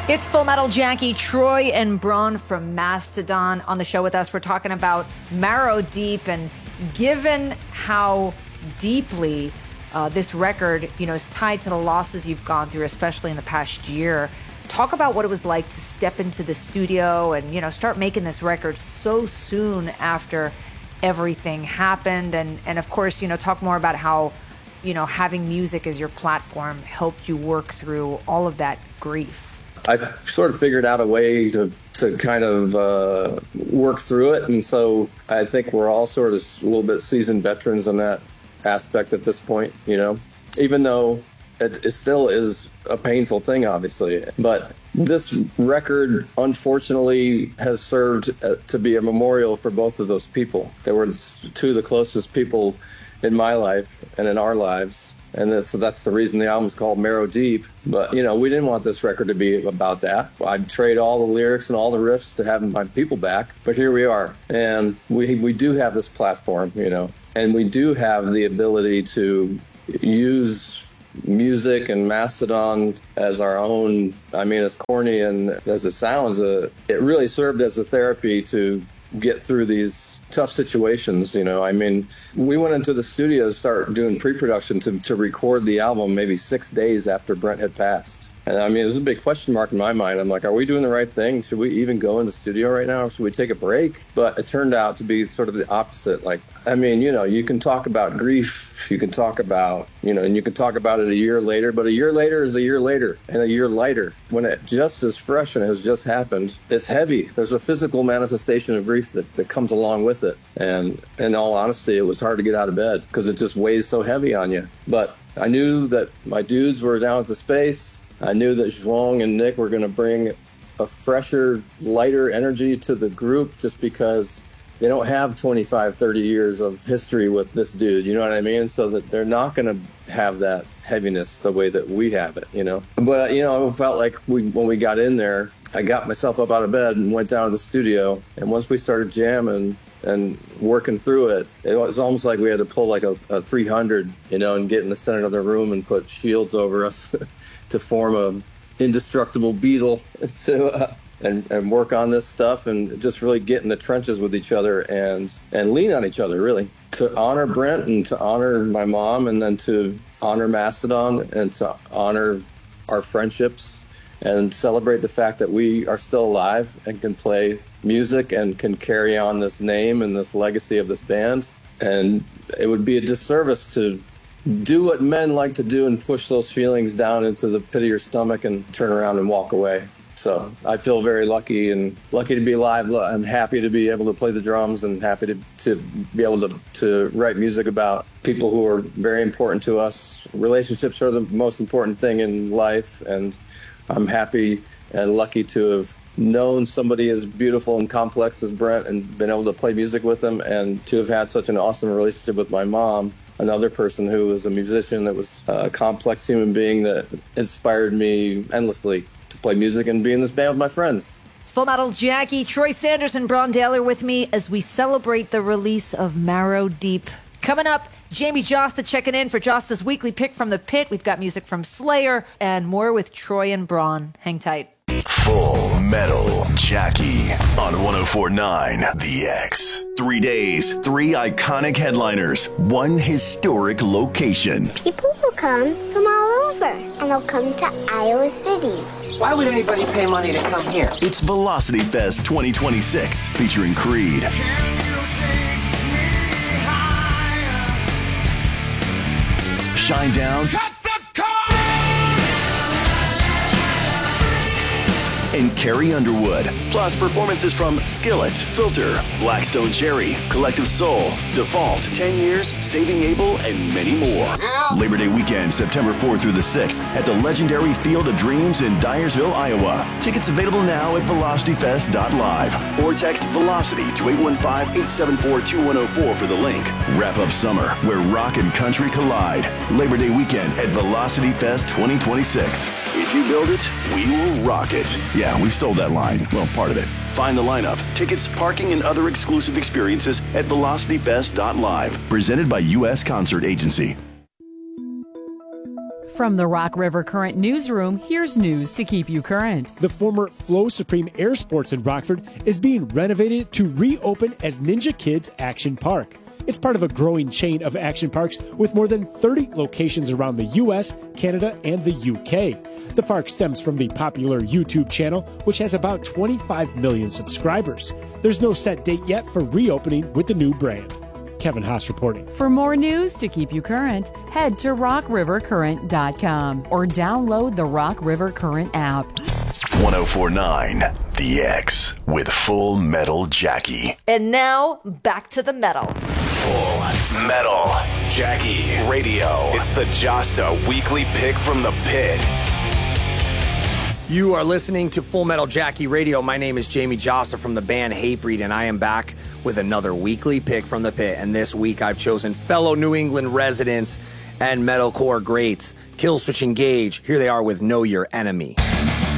It's Full Metal Jackie, Troy and Braun from Mastodon on the show with us. We're talking about Marrow Deep, and given how deeply this record, is tied to the losses you've gone through, especially in the past year, talk about what it was like to step into the studio and, start making this record so soon after everything happened. And of course, talk more about how, having music as your platform helped you work through all of that grief. I've sort of figured out a way to kind of work through it. And so I think we're all sort of a little bit seasoned veterans in that aspect at this point, even though it still is a painful thing, obviously. But this record, unfortunately, has served to be a memorial for both of those people. They were two of the closest people in my life and in our lives. And so that's the reason the album's called Marrow Deep. But, we didn't want this record to be about that. I'd trade all the lyrics and all the riffs to have my people back. But here we are. And we do have this platform, and we do have the ability to use music and Mastodon as our own. I mean, as corny and as it sounds, it really served as a therapy to get through these tough situations. I mean, we went into the studio to start doing pre-production to record the album maybe 6 days after Brent had passed. And I mean, it was a big question mark in my mind. I'm like, are we doing the right thing? Should we even go in the studio right now? Or should we take a break? But it turned out to be sort of the opposite. Like, I mean, you can talk about grief, you can talk about, and you can talk about it a year later, but a year later is a year later and a year lighter. When it just is fresh and has just happened, it's heavy. There's a physical manifestation of grief that comes along with it. And in all honesty, it was hard to get out of bed because it just weighs so heavy on you. But I knew that my dudes were down at the space. I knew that Zhuang and Nick were going to bring a fresher, lighter energy to the group just because they don't have 25, 30 years of history with this dude, you know what I mean? So that they're not going to have that heaviness the way that we have it, But, I felt like when we got in there, I got myself up out of bed and went down to the studio. And once we started jamming and working through it, it was almost like we had to pull like a 300, and get in the center of the room and put shields over us to form a indestructible beetle and work on this stuff and just really get in the trenches with each other and lean on each other, really, to honor Brent and to honor my mom and then to honor Mastodon and to honor our friendships and celebrate the fact that we are still alive and can play music and can carry on this name and this legacy of this band. And it would be a disservice to do what men like to do and push those feelings down into the pit of your stomach and turn around and walk away. So I feel very lucky to be alive. I'm happy to be able to play the drums and happy to be able to write music about people who are very important to us. Relationships are the most important thing in life, and I'm happy and lucky to have known somebody as beautiful and complex as Brent and been able to play music with them, and to have had such an awesome relationship with my mom, another person who was a musician that was a complex human being that inspired me endlessly to play music and be in this band with my friends. It's Full Metal Jackie, Troy Sanders and Braun Daly with me as we celebrate the release of Marrow Deep. Coming up, Jamie Josta checking in for Josta's weekly pick from the pit. We've got music from Slayer and more with Troy and Braun. Hang tight. Full Metal Jackie on 104.9 The X. 3 days, 3 iconic headliners, 1 historic location. People will come from all over, and they'll come to Iowa City. Why would anybody pay money to come here? It's Velocity Fest 2026, featuring Creed, Shinedown, and Carrie Underwood. Plus performances from Skillet, Filter, Blackstone Cherry, Collective Soul, Default, 10 Years, Saving Abel, and many more. Yeah. Labor Day weekend, September 4th through the 6th at the legendary Field of Dreams in Dyersville, Iowa. Tickets available now at velocityfest.live or text Velocity to 815-874-2104 for the link. Wrap up summer where rock and country collide. Labor Day weekend at Velocity Fest 2026. If you build it, we will rock it. Yeah, we stole that line. Well, part of it. Find the lineup, tickets, parking, and other exclusive experiences at velocityfest.live. Presented by U.S. Concert Agency. From the Rock River Current newsroom, here's news to keep you current. The former Flow Supreme Air Sports in Rockford is being renovated to reopen as Ninja Kids Action Park. It's part of a growing chain of action parks with more than 30 locations around the U.S., Canada, and the U.K. The park stems from the popular YouTube channel, which has about 25 million subscribers. There's no set date yet for reopening with the new brand. Kevin Haas reporting. For more news to keep you current, head to rockrivercurrent.com or download the Rock River Current app. 104.9 The X with Full Metal Jackie. And now, back to the metal. Full Metal Jackie Radio. It's the Josta Weekly Pick from the Pit. You are listening to Full Metal Jackie Radio. My name is Jamie Josta from the band Hatebreed, and I am back with another weekly pick from the pit. And this week I've chosen fellow New England residents and metalcore greats, Killswitch Engage. Here they are with Know Your Enemy.